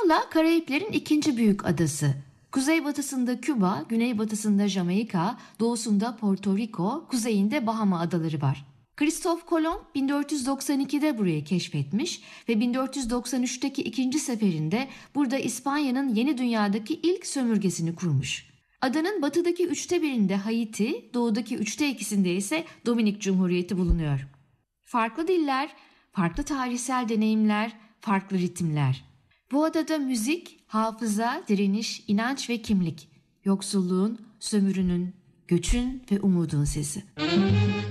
Hispaniola, Karayiplerin ikinci büyük adası. Kuzeybatısında Küba, güneybatısında Jamaika, doğusunda Porto Rico, kuzeyinde Bahama adaları var. Kristof Kolomb 1492'de burayı keşfetmiş ve 1493'teki ikinci seferinde burada İspanya'nın yeni dünyadaki ilk sömürgesini kurmuş. Adanın batıdaki 1/3'inde Haiti, doğudaki 2/3'inde ise Dominik Cumhuriyeti bulunuyor. Farklı diller, farklı tarihsel deneyimler, farklı ritimler. Bu adada müzik, hafıza, direniş, inanç ve kimlik, yoksulluğun, sömürünün, göçün ve umudun sesi.